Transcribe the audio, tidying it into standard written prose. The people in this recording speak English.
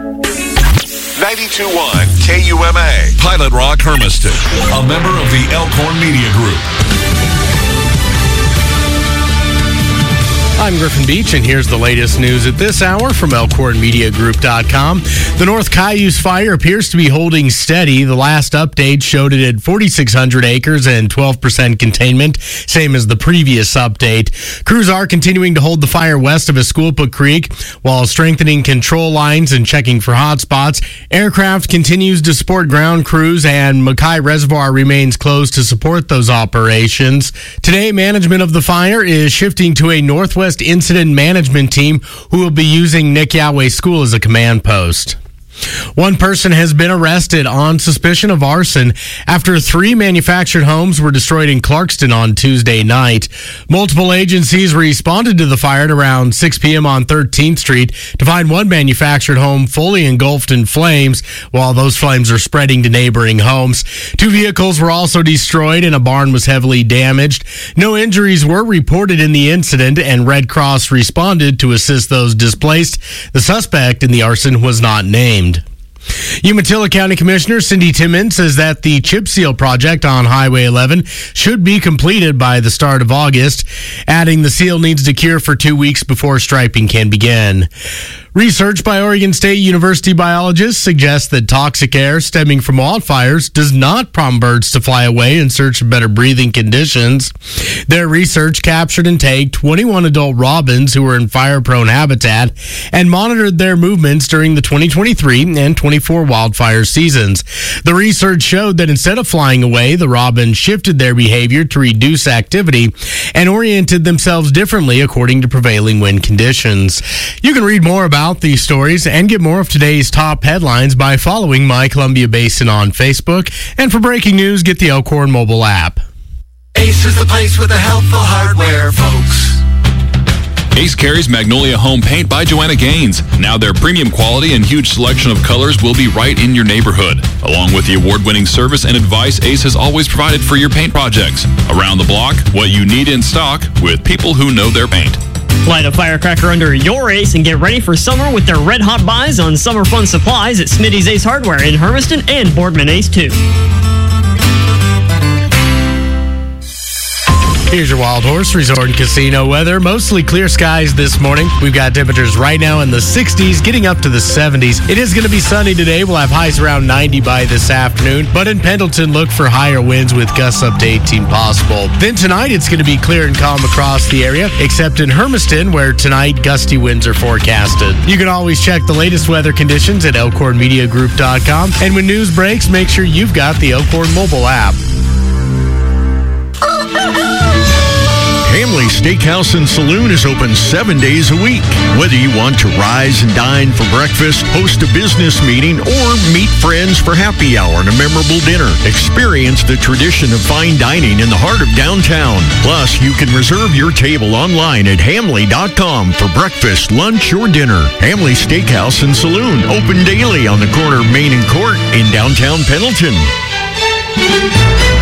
92.1 KUMA, Pilot Rock, Hermiston, a member of the Elkhorn Media Group. I'm Griffin Beach, and here's the latest news at this hour from ElkhornMediaGroup.com. The North Cayuse fire appears to be holding steady. The last update showed it at 4,600 acres and 12% containment, same as the previous update. Crews are continuing to hold the fire west of Esculpa Creek while strengthening control lines and checking for hot spots. Aircraft continues to support ground crews, and Mackay Reservoir remains closed to support those operations. Today, management of the fire is shifting to a Northwest Incident Management Team who will be using Nick Yahweh School as a command post. One person has been arrested on suspicion of arson after 3 manufactured homes were destroyed in Clarkston on Tuesday night. Multiple agencies responded to the fire at around 6 p.m. on 13th Street to find one manufactured home fully engulfed in flames, while those flames are spreading to neighboring homes. 2 vehicles were also destroyed and a barn was heavily damaged. No injuries were reported in the incident, and Red Cross responded to assist those displaced. The suspect in the arson was not named. Umatilla County Commissioner Cindy Timmons says that the chip seal project on Highway 11 should be completed by the start of August, adding the seal needs to cure for 2 weeks before striping can begin. Research by Oregon State University biologists suggests that toxic air stemming from wildfires does not prompt birds to fly away in search of better breathing conditions. Their research captured and tagged 21 adult robins who were in fire-prone habitat and monitored their movements during the 2023 and 24 wildfire seasons. The research showed that instead of flying away, the robins shifted their behavior to reduce activity and oriented themselves differently according to prevailing wind conditions. You can read more about these stories and get more of today's top headlines by following My Columbia Basin on Facebook. And for breaking news, get the Elkhorn mobile app. Ace is the place with the helpful hardware, folks. Ace carries Magnolia Home Paint by Joanna Gaines. Now their premium quality and huge selection of colors will be right in your neighborhood. Along with the award-winning service and advice Ace has always provided for your paint projects. Around the block, what you need in stock with people who know their paint. Light a firecracker under your Ace and get ready for summer with their red-hot buys on summer fun supplies at Smitty's Ace Hardware in Hermiston and Boardman Ace 2. Here's your Wild Horse Resort and Casino weather. Mostly clear skies this morning. We've got temperatures right now in the 60s, getting up to the 70s. It is going to be sunny today. We'll have highs around 90 by this afternoon. But in Pendleton, look for higher winds with gusts up to 18 possible. Then tonight, it's going to be clear and calm across the area, except in Hermiston, where tonight gusty winds are forecasted. You can always check the latest weather conditions at ElkhornMediaGroup.com. And when news breaks, make sure you've got the Elkhorn mobile app. Hamley Steakhouse and Saloon is open 7 days a week. Whether you want to rise and dine for breakfast, host a business meeting, or meet friends for happy hour and a memorable dinner, experience the tradition of fine dining in the heart of downtown. Plus, you can reserve your table online at Hamley.com for breakfast, lunch, or dinner. Hamley Steakhouse and Saloon, open daily on the corner of Main and Court in downtown Pendleton.